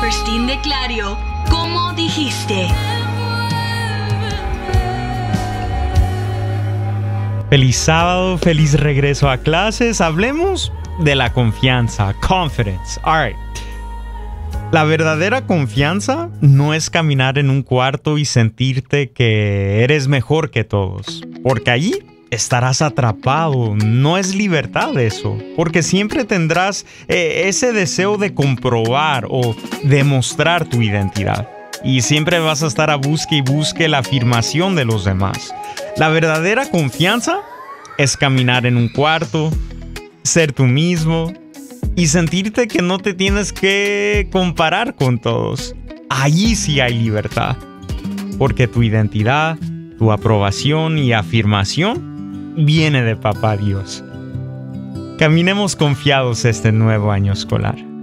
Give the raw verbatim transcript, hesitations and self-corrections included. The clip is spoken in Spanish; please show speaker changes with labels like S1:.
S1: Jefferstein de Clario, como dijiste.
S2: Feliz sábado, feliz regreso a clases. Hablemos de la confianza, confidence. All right. La verdadera confianza no es caminar en un cuarto y sentirte que eres mejor que todos, porque allí estarás atrapado. No es libertad eso, porque siempre tendrás eh, ese deseo de comprobar o demostrar tu identidad. Y siempre vas a estar a busque y busque la afirmación de los demás. La verdadera confianza es caminar en un cuarto, ser tú mismo y sentirte que no te tienes que comparar con todos. Allí sí hay libertad, porque tu identidad, tu aprobación y afirmación viene de Papá Dios. Caminemos confiados este nuevo año escolar.